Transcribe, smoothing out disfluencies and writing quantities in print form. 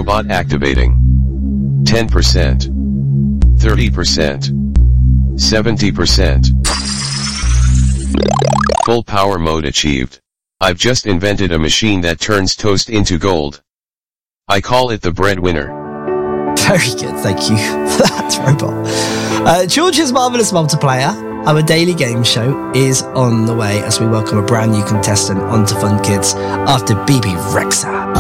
robot activating. 10%. 30%. 70%. Full power mode achieved. I've just invented a machine that turns toast into gold. I call it the breadwinner. Very good, thank you for that, robot. George's Marvellous Multiplayer, our daily game show, is on the way as we welcome a brand new contestant onto Fun Kids after BB Rexa.